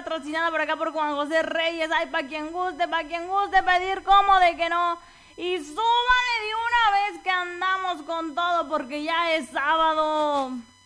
patrocinada por acá por Juan José Reyes. Ay, para quien guste pedir, como de que no. Y súbale de una vez que andamos con todo porque ya es sábado.